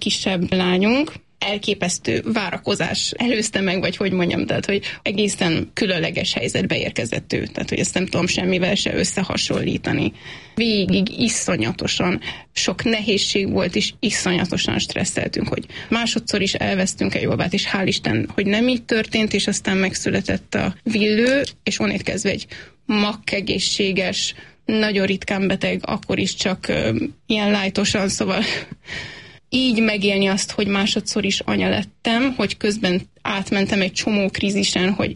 kisebb lányunk, elképesztő várakozás előzte meg, vagy hogy mondjam, tehát, hogy egészen különleges helyzetbe érkezett ő, tehát, hogy ezt nem tudom semmivel se összehasonlítani. Végig iszonyatosan sok nehézség volt, és iszonyatosan stresszeltünk, hogy másodszor is elvesztünk egy babát, és hál' Isten, hogy nem így történt, és aztán megszületett a Villő, és onnét kezdve egy makkegészséges, nagyon ritkán beteg, akkor is csak ilyen lájtosan, szóval így megélni azt, hogy másodszor is anya lettem, hogy közben átmentem egy csomó krízisen, hogy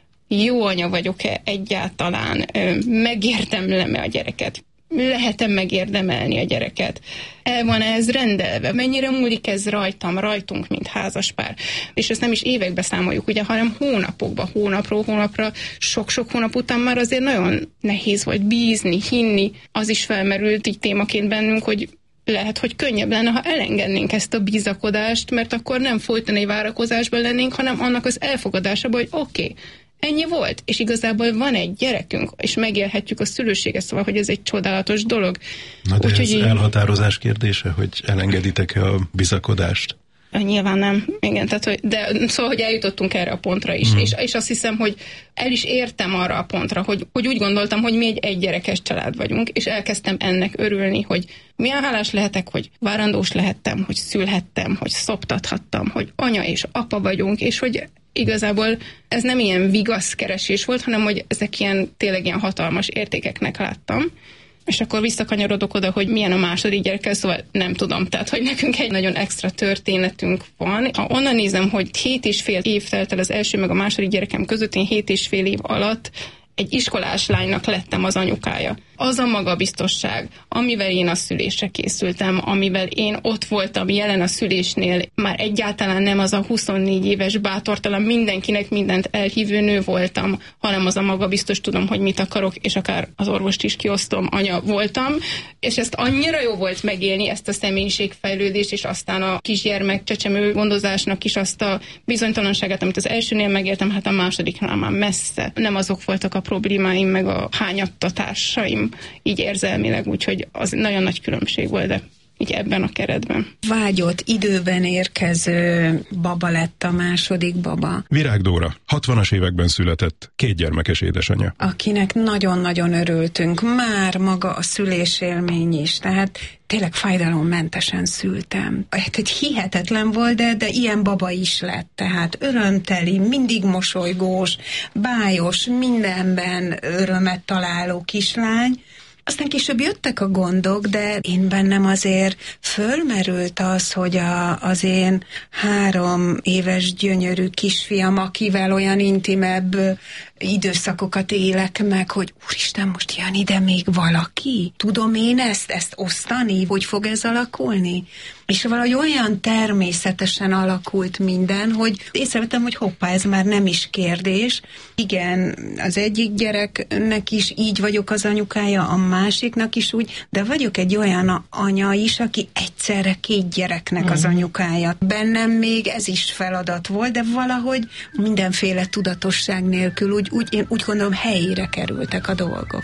jó anya vagyok-e egyáltalán, megérdemlem-e a gyereket, lehet-e megérdemelni a gyereket, el van ez rendelve, mennyire múlik ez rajtunk, mint házaspár. És ezt nem is évekbe számoljuk, ugye, hanem hónapokba, hónapról hónapra, sok-sok hónap után már azért nagyon nehéz volt bízni, hinni. Az is felmerült így témaként bennünk, hogy lehet, hogy könnyebb lenne, ha elengednénk ezt a bizakodást, mert akkor nem folyton egy várakozásban lennénk, hanem annak az elfogadásában, hogy oké, ennyi volt, és igazából van egy gyerekünk, és megélhetjük a szülőséget, szóval, hogy ez egy csodálatos dolog. Na de ez elhatározás kérdése, hogy elengeditek-e a bizakodást? Nyilván nem, igen, tehát, de szóval, hogy eljutottunk erre a pontra is, és azt hiszem, hogy el is értem arra a pontra, hogy úgy gondoltam, hogy mi egy egygyerekes család vagyunk, és elkezdtem ennek örülni, hogy milyen hálás lehetek, hogy várandós lehettem, hogy szülhettem, hogy szoptathattam, hogy anya és apa vagyunk, és hogy igazából ez nem ilyen vigaszkeresés volt, hanem hogy ezek tényleg ilyen hatalmas értékeknek láttam. És akkor visszakanyarodok oda, hogy milyen a második gyerekkel, szóval nem tudom. Tehát, hogy nekünk egy nagyon extra történetünk van. Ha onnan nézem, hogy 7,5 év telt el az első meg a második gyerekem között, én 7,5 év alatt egy iskolás lánynak lettem az anyukája. Az a magabiztosság, amivel én a szülésre készültem, amivel én ott voltam jelen a szülésnél, már egyáltalán nem az a 24 éves bátortalan mindenkinek mindent elhívő nő voltam, hanem az a magabiztos, tudom, hogy mit akarok, és akár az orvost is kiosztom, anya voltam, és ezt annyira jó volt megélni, ezt a személyiségfejlődést, és aztán a kisgyermek csecsemő gondozásnak is azt a bizonytalanságát, amit az elsőnél megéltem, hát a másodiknál már messze. Nem azok voltak a problémáim, meg a hányattatásaim, így érzelmileg, úgyhogy az nagyon nagy különbség volt, de így ebben a keretben. Vágyott, időben érkező baba lett a második baba. Virág Dóra, 60-as években született, 2 gyermekes édesanyja. Akinek nagyon-nagyon örültünk, már maga a szülésélmény is, tehát tényleg fájdalommentesen szültem. Hát egy hihetetlen volt, de ilyen baba is lett, tehát örömteli, mindig mosolygós, bájos, mindenben örömet találó kislány. Aztán később jöttek a gondok, de én bennem azért fölmerült az, hogy az én 3 éves gyönyörű kisfiam, akivel olyan intimebb időszakokat élek meg, hogy úristen, most jön ide még valaki? Tudom én ezt osztani? Hogy fog ez alakulni? És valahogy olyan természetesen alakult minden, hogy észrevettem, hogy hoppá, ez már nem is kérdés. Igen, az egyik gyereknek is így vagyok az anyukája, a másiknak is úgy, de vagyok egy olyan anya is, aki egyszerre 2 gyereknek az anyukája. Bennem még ez is feladat volt, de valahogy mindenféle tudatosság nélkül én úgy gondolom, helyére kerültek a dolgok.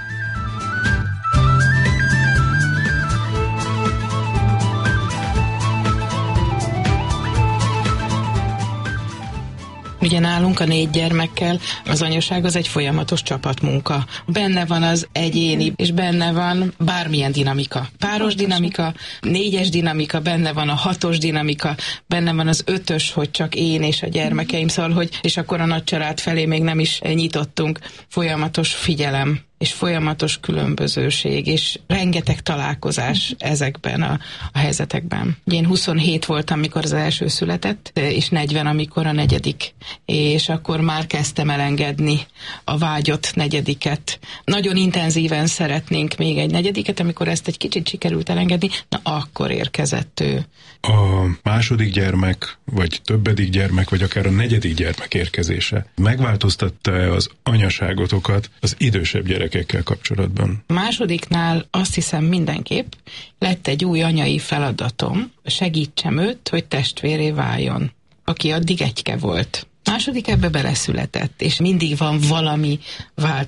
Ugye nálunk a 4 gyermekkel az anyaság az egy folyamatos csapatmunka. Benne van az egyéni, és benne van bármilyen dinamika. Páros dinamika, 4-es dinamika, benne van a 6-os dinamika, benne van az 5-ös, hogy csak én és a gyermekeim, szóval, és akkor a nagy család felé még nem is nyitottunk. Folyamatos figyelem és folyamatos különbözőség, és rengeteg találkozás ezekben a helyzetekben. Én 27 voltam, amikor az első született, és 40, amikor a 4. És akkor már kezdtem elengedni a vágyott 4. Nagyon intenzíven szeretnénk még egy 4, amikor ezt egy kicsit sikerült elengedni, na akkor érkezett ő. A második gyermek, vagy többedik gyermek, vagy akár a 4. gyermek érkezése megváltoztatta az anyaságotokat az idősebb gyerekekkel kapcsolatban? A másodiknál azt hiszem mindenképp lett egy új anyai feladatom, segítsem őt, hogy testvéré váljon, aki addig egyke volt. Második ebbe beleszületett, és mindig van valami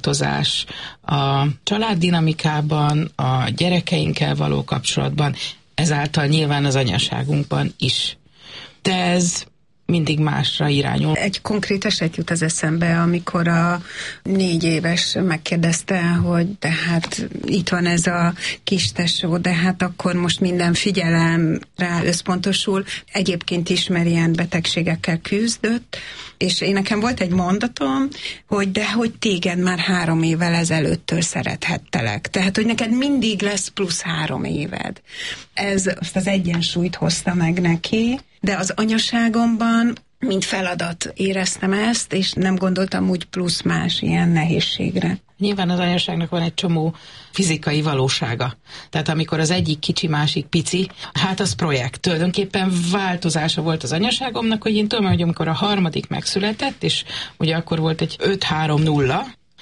változás a családdinamikában, a gyerekeinkkel való kapcsolatban. ezáltal nyilván az anyaságunkban is. De ez mindig másra irányul. Egy konkrét eset jut az eszembe, amikor a 4 éves megkérdezte, hogy de hát itt van ez a kis tesó, de hát akkor most minden figyelem rá összpontosul. Egyébként ismer ilyen betegségekkel küzdött, és nekem volt egy mondatom, hogy de hogy téged már 3 évvel ezelőttől szerethettelek. Tehát, hogy neked mindig lesz plusz 3 éved. Ez azt az egyensúlyt hozta meg neki, de az anyaságomban mint feladat éreztem ezt, és nem gondoltam úgy plusz más ilyen nehézségre. Nyilván az anyaságnak van egy csomó fizikai valósága. Tehát amikor az egyik kicsi, másik pici, hát az projekt. Tulajdonképpen változása volt az anyaságomnak, hogy én tudom, hogy amikor a 3. megszületett, és ugye akkor volt egy 5-3-0,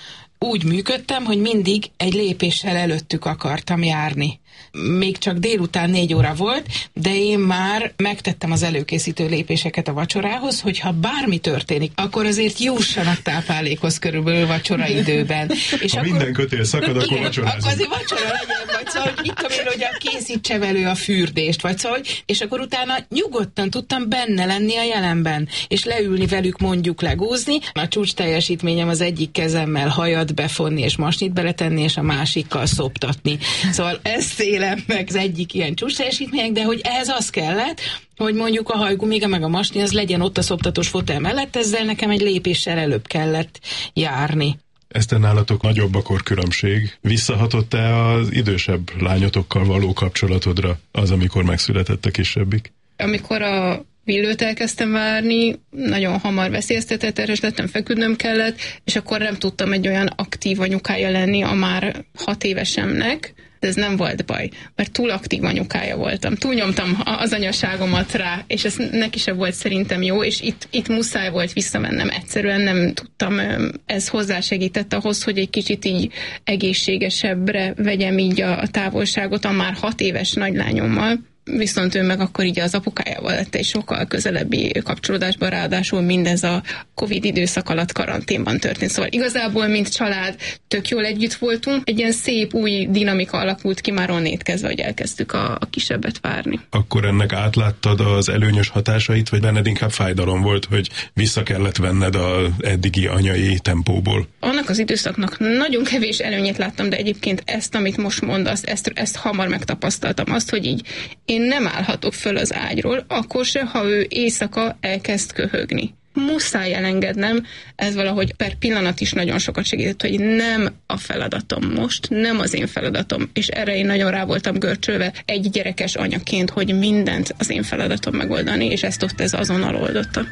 úgy működtem, hogy mindig egy lépéssel előttük akartam járni. Még csak délután 4 óra volt, de én már megtettem az előkészítő lépéseket a vacsorához, hogyha bármi történik, akkor azért jussanak táplálékhoz körülbelül vacsoraidőben. És ha akkor, minden kötél szakad, akkor vacsorázunk. Akkor azért vacsora legyen, vagy szóval, hogy mit tudom én, hogy készítse elő a fürdést, vagy szóval, és akkor utána nyugodtan tudtam benne lenni a jelenben, és leülni velük mondjuk legózni. A csúcs teljesítményem az egyik kezemmel hajat befonni, és masnit beletenni, és a másikkal szoptatni. Szóval ezt élem meg az egyik ilyen csúcs teljesítmények, de hogy ehhez az kellett, hogy mondjuk a hajgumiga meg a masni az legyen ott a szoptatós fotel mellett, ezzel nekem egy lépéssel előbb kellett járni. Eszter, nálatok nagyobb a korkülönbség. Visszahatott-e az idősebb lányotokkal való kapcsolatodra az, amikor megszületett a kisebbik? Amikor a Villőt elkezdtem várni, nagyon hamar veszélyeztetetteres lettem, feküdnöm kellett, és akkor nem tudtam egy olyan aktív anyukája lenni a már 6 évesemnek, de ez nem volt baj, mert túl aktív anyukája voltam. Túlnyomtam az anyaságomat rá, és ez neki sem volt szerintem jó, és itt muszáj volt visszamennem. Egyszerűen nem tudtam, ez hozzásegített ahhoz, hogy egy kicsit így egészségesebbre vegyem így a távolságot a már 6 éves nagylányommal. Viszont ő meg akkor így az apukájával lett egy sokkal közelebbi kapcsolódásban, ráadásul mindez a Covid időszak alatt karanténban történt. Szóval igazából, mint család, tök jól együtt voltunk. Egy ilyen szép új dinamika alakult ki már onnét kezdve, hogy elkezdtük a kisebbet várni. Akkor ennek átláttad az előnyös hatásait, vagy benned inkább fájdalom volt, hogy vissza kellett venned az eddigi anyai tempóból? Annak az időszaknak nagyon kevés előnyét láttam, de egyébként ezt, amit most mondasz, ezt hamar megtapasztaltam. Azt, hogy így én nem állhatok föl az ágyról, akkor se, ha ő éjszaka elkezd köhögni. Muszáj elengednem, ez valahogy per pillanat is nagyon sokat segített, hogy nem a feladatom most, nem az én feladatom, és erre én nagyon rá voltam görcsölve egy gyerekes anyaként, hogy mindent az én feladatom megoldani, és ezt ott ez azonnal oldotta.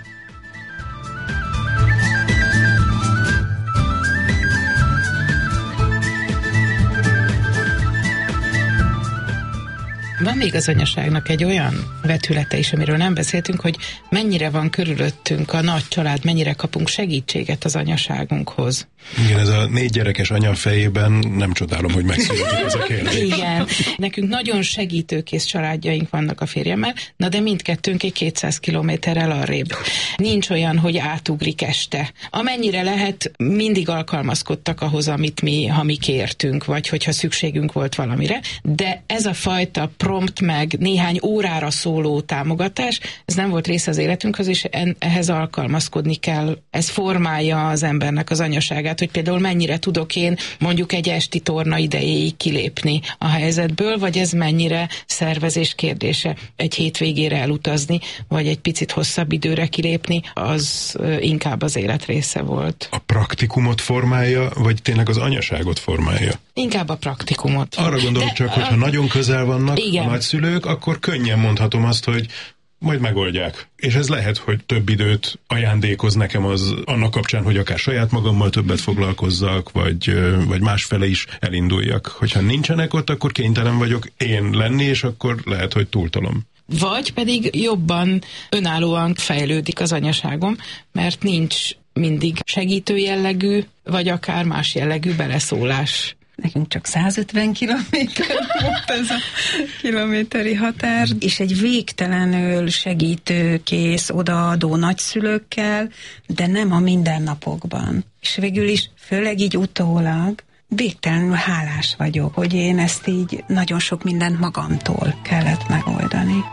Van még az anyaságnak egy olyan vetülete is, amiről nem beszéltünk, hogy mennyire van körülöttünk a nagy család, mennyire kapunk segítséget az anyaságunkhoz. Igen, ez a 4 gyerekes anya fejében nem csodálom, hogy megszületik ez a kérdés. Igen, nekünk nagyon segítőkész családjaink vannak a férjemmel, na de mindkettőnk egy 200 kilométerrel arrébb. Nincs olyan, hogy átugrik este. Amennyire lehet, mindig alkalmazkodtak ahhoz, amit ha mi kértünk, vagy hogyha szükségünk volt valamire, de ez a fajta prompt meg néhány órára szóló támogatás, ez nem volt része az életünkhöz, és ehhez alkalmazkodni kell. Ez formálja az embernek az anyaságát, hogy például mennyire tudok én mondjuk egy esti torna idejéig kilépni a helyzetből, vagy ez mennyire szervezés kérdése. Egy hétvégére elutazni, vagy egy picit hosszabb időre kilépni, az inkább az élet része volt. A praktikumot formálja, vagy tényleg az anyaságot formálja? Inkább a praktikumot. Arra gondolok csak, hogyha nagyon közel vannak igen. a nagyszülők, akkor könnyen mondhatom azt, hogy majd megoldják. És ez lehet, hogy több időt ajándékoz nekem annak kapcsán, hogy akár saját magammal többet foglalkozzak, vagy másfele is elinduljak. Hogyha nincsenek ott, akkor kénytelen vagyok én lenni, és akkor lehet, hogy túltolom. Vagy pedig jobban önállóan fejlődik az anyaságom, mert nincs mindig segítő jellegű, vagy akár más jellegű beleszólás. Nekünk csak 150 kilométer volt ez a kilométeri határ, és egy végtelenül segítőkész, odaadó nagyszülőkkel, de nem a mindennapokban. És végül is, főleg így utólag, végtelenül hálás vagyok, hogy én ezt így nagyon sok mindent magamtól kellett megoldani.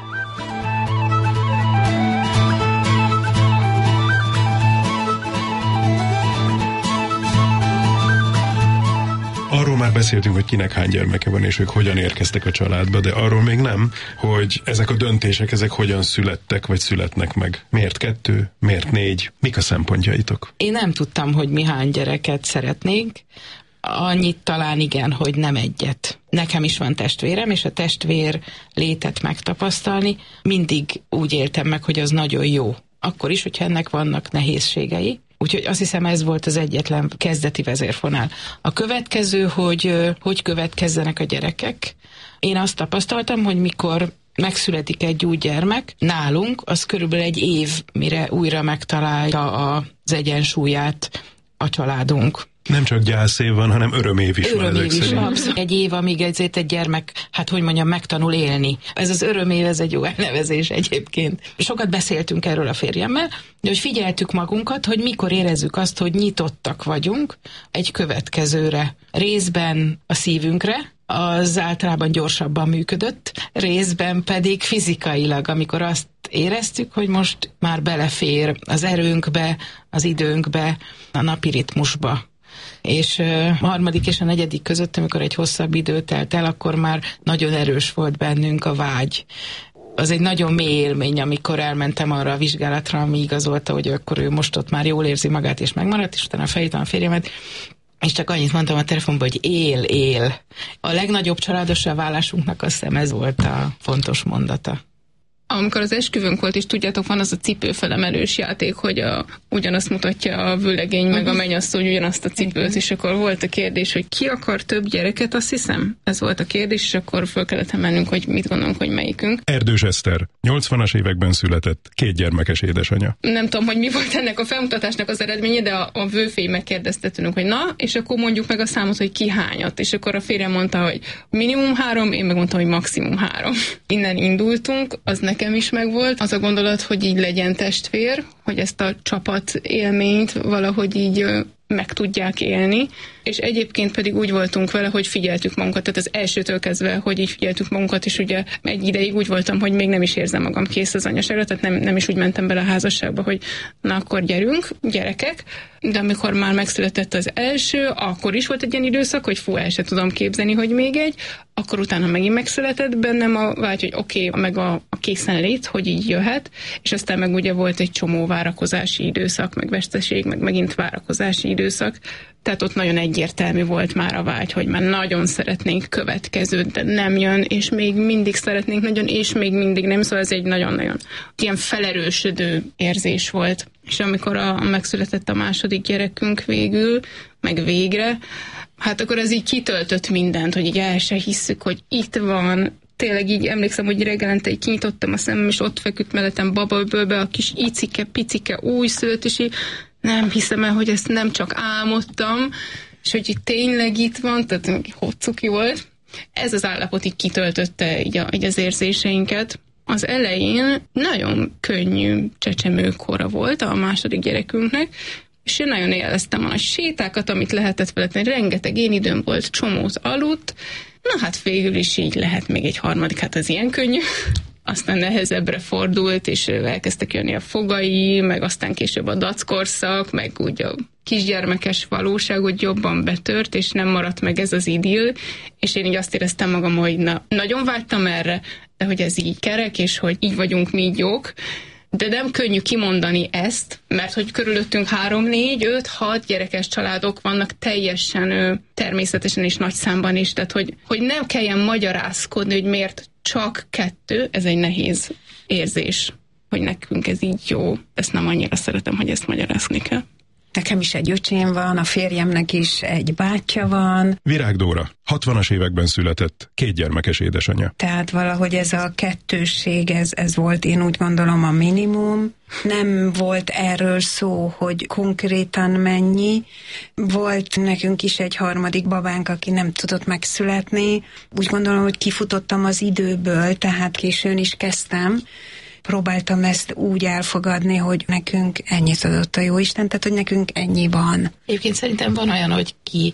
Arról már beszéltünk, hogy kinek hány gyermeke van, és ők hogyan érkeztek a családba, de arról még nem, hogy ezek a döntések, ezek hogyan születtek, vagy születnek meg. Miért 2, miért 4? Mik a szempontjaitok? Én nem tudtam, hogy mi hány gyereket szeretnénk. Annyit talán igen, hogy nem egyet. Nekem is van testvérem, és a testvér létet megtapasztalni mindig úgy éltem meg, hogy az nagyon jó. Akkor is, hogyha ennek vannak nehézségei. Úgyhogy azt hiszem, ez volt az egyetlen kezdeti vezérfonál. A következő, hogy következzenek a gyerekek. Én azt tapasztaltam, hogy mikor megszületik egy új gyermek, nálunk az körülbelül egy év, mire újra megtalálja az egyensúlyát a családunk. Nem csak gyászév van, hanem örömév is van. Örömév is, abszolút. Egy év, amíg egy gyermek, megtanul élni. Ez az örömév, ez egy jó elnevezés egyébként. Sokat beszéltünk erről a férjemmel, de hogy figyeltük magunkat, hogy mikor érezzük azt, hogy nyitottak vagyunk egy következőre. Részben a szívünkre, az általában gyorsabban működött, részben pedig fizikailag, amikor azt éreztük, hogy most már belefér az erőnkbe, az időnkbe, a napi ritmusba. És a harmadik és a negyedik között, amikor egy hosszabb idő telt el, akkor már nagyon erős volt bennünk a vágy. Az egy nagyon mély élmény, amikor elmentem arra a vizsgálatra, ami igazolta, hogy akkor ő most ott már jól érzi magát, és megmaradt, és utána felhívtam a férjemet, és csak annyit mondtam a telefonban, hogy él. A legnagyobb családossá válásunknak azt hiszem ez volt a fontos mondata. Amikor az esküvőnk volt, és tudjátok, van az a cipőfelemelős játék, hogy ugyanazt mutatja a vőlegény, meg a mennyasszony ugyanazt a cipőt, és akkor volt a kérdés, hogy ki akar több gyereket, azt hiszem. Ez volt a kérdés, és akkor föl kellett mennünk, hogy mit gondolunk, hogy melyikünk. Erdős Eszter, 80-as években született, 2 gyermekes édesanyja. Nem tudom, hogy mi volt ennek a felmutatásnak az eredménye, de a vőfély megkérdezte tőlünk, hogy na, és akkor mondjuk meg a számot, hogy ki hányat. És akkor a férjem mondta, hogy minimum 3, én meg mondtam, hogy maximum 3. Innen indultunk, az nekem is megvolt. Az a gondolat, hogy így legyen testvér, hogy ezt a csapat élményt valahogy így meg tudják élni, és egyébként pedig úgy voltunk vele, hogy figyeltük magunkat, tehát az elsőtől kezdve, hogy így figyeltük magunkat, és ugye egy ideig úgy voltam, hogy még nem is érzem magam kész az anyaságra, tehát nem is úgy mentem bele a házasságba, hogy na akkor gyerünk, gyerekek, de amikor már megszületett az első, akkor is volt egy ilyen időszak, hogy el se tudom képzelni, hogy még egy, akkor utána megint megszületett bennem a vágy, hogy oké, meg a készenlét, hogy így jöhet, és aztán meg ugye volt egy csomó várakozási időszak, meg veszteség, meg megint várakozási időszak, tehát ott nagyon egyértelmű volt már a vágy, hogy már nagyon szeretnénk következőt, de nem jön, és még mindig szeretnénk nagyon, és még mindig nem, szóval ez egy nagyon-nagyon ilyen felerősödő érzés volt. És amikor megszületett a második gyerekünk végül, meg végre, hát akkor ez így kitöltött mindent, hogy így el se hisszük, hogy itt van. Tényleg így emlékszem, hogy reggelente így kinyitottam a szemem, és ott feküdt mellettem babaöbölbe a kis icike-picike újszülött, és így nem hiszem el, hogy ezt nem csak álmodtam, és hogy itt tényleg itt van, tehát hocuki volt. Ez az állapot így kitöltötte így az érzéseinket. Az elején nagyon könnyű csecsemőkora volt a második gyerekünknek, és én nagyon élveztem a nagy sétákat, amit lehetett vele tenni. Rengeteg én időm volt, csomót aludt. Na hát végül is így lehet még egy harmadik, hát ez ilyen könnyű. Aztán nehezebbre fordult, és elkezdtek jönni a fogai, meg aztán később a dackorszak, meg úgy a kisgyermekes valóság úgy jobban betört, és nem maradt meg ez az idill, és én így azt éreztem magam, hogy nagyon vágytam erre, de hogy ez így kerek, és hogy így vagyunk mi így jók, de nem könnyű kimondani ezt, mert hogy körülöttünk 3, 4, 5, 6 gyerekes családok vannak teljesen természetesen és nagy számban is, tehát hogy nem kelljen magyarázkodni, hogy miért csak 2, ez egy nehéz érzés, hogy nekünk ez így jó. Ezt nem annyira szeretem, hogy ezt magyarázni kell. Nekem is egy öcsém van, a férjemnek is egy bátyja van. Virág Dóra, 60-as években született, 2 gyermekes édesanyja. Tehát valahogy ez a kettősség, ez volt, én úgy gondolom, a minimum. Nem volt erről szó, hogy konkrétan mennyi. Volt nekünk is egy harmadik babánk, aki nem tudott megszületni. Úgy gondolom, hogy kifutottam az időből, tehát későn is kezdtem. Próbáltam ezt úgy elfogadni, hogy nekünk ennyit adott a Jóisten, tehát hogy nekünk ennyi van. Egyébként szerintem van olyan, hogy ki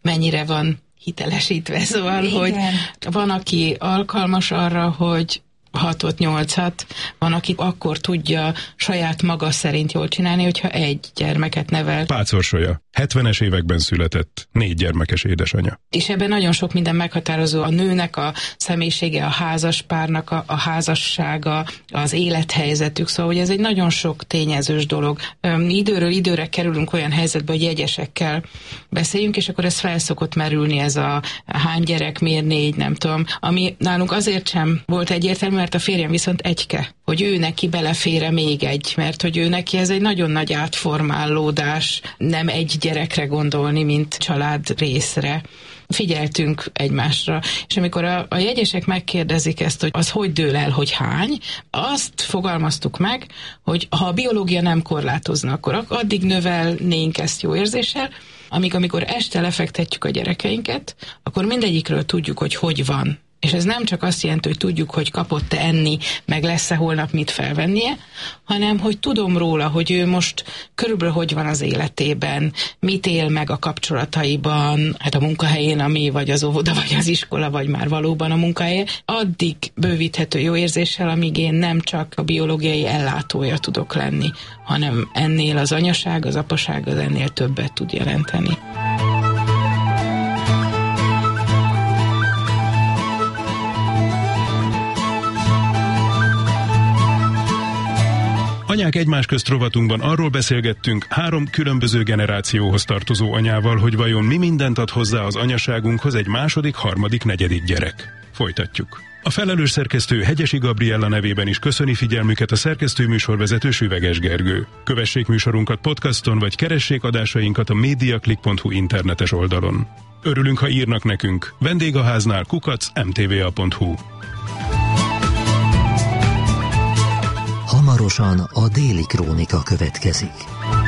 mennyire van hitelesítve, szóval, igen, hogy van, aki alkalmas arra, hogy 6-8-at, van, aki akkor tudja saját maga szerint jól csinálni, hogyha egy gyermeket nevel. Pácorsolya, 70-es években született, 4 gyermekes édesanyja. És ebben nagyon sok minden meghatározó, a nőnek a személyisége, a házaspárnak a házassága, az élethelyzetük, szóval hogy ez egy nagyon sok tényezős dolog. Időről időre kerülünk olyan helyzetbe, hogy jegyesekkel beszéljünk, és akkor ez fel szokott merülni, ez a hány gyerek, miért 4, nem tudom, ami nálunk azért sem volt egyértelmű, mert a férjem viszont egyke, hogy ő neki belefér még egy, mert hogy ő neki ez egy nagyon nagy átformálódás, nem egy gyerekre gondolni, mint család részre. Figyeltünk egymásra, és amikor a jegyesek megkérdezik ezt, hogy az hogy dől el, hogy hány, azt fogalmaztuk meg, hogy ha a biológia nem korlátozna, akkor addig növelnénk ezt jó érzéssel, amikor este lefektetjük a gyerekeinket, akkor mindegyikről tudjuk, hogy van. És ez nem csak azt jelenti, hogy tudjuk, hogy kapott-e enni, meg lesz-e holnap mit felvennie, hanem hogy tudom róla, hogy ő most körülbelül hogy van az életében, mit él meg a kapcsolataiban, hát a munkahelyén, ami vagy az óvoda, vagy az iskola, vagy már valóban a munkahely, addig bővíthető jó érzéssel, amíg én nem csak a biológiai ellátója tudok lenni, hanem ennél az anyaság, az apaság az ennél többet tud jelenteni. Anyák egymás közt rovatunkban arról beszélgettünk 3 különböző generációhoz tartozó anyával, hogy vajon mi mindent ad hozzá az anyaságunkhoz egy második, harmadik, negyedik gyerek. Folytatjuk. A felelős szerkesztő Hegyesi Gabriella nevében is köszöni figyelmüket a szerkesztő műsorvezető Süveges Gergő. Kövessék műsorunkat podcaston, vagy keressék adásainkat a mediaclick.hu internetes oldalon. Örülünk, ha írnak nekünk. Vendégháznál @mtva.hu. Hamarosan a Déli Krónika következik.